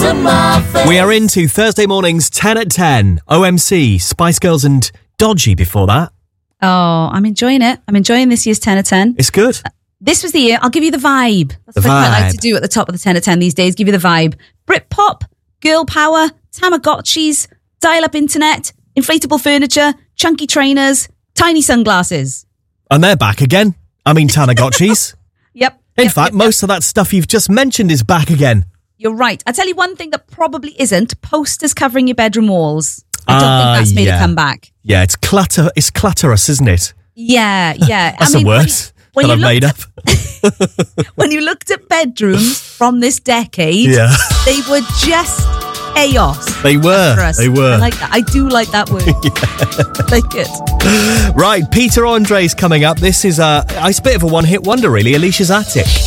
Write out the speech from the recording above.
We are into Thursday mornings 10 at 10. OMC, Spice Girls and Dodgy before that. Oh, I'm enjoying it. I'm enjoying this year's 10 at 10. It's good. This was the year. I'll give you the vibe. That's what I quite like to do at the top of the 10 at 10 these days. Give you the vibe. Britpop, girl power, Tamagotchis, dial-up internet, inflatable furniture, chunky trainers, tiny sunglasses. And they're back again. I mean, Tamagotchis. Yep. In fact, most of that stuff you've just mentioned is back again. You're right. I'll tell you one thing that probably isn't. Posters covering your bedroom walls. I don't think that's made a comeback. Yeah, it's clutterous, isn't it? Yeah. That's a word that I've made up. When you looked at bedrooms from this decade, they were just chaos. They were. I like that. I do like that word. I like it. Right, Peter Andre's coming up. This is it's a bit of a one-hit wonder, really. Alicia's Attic.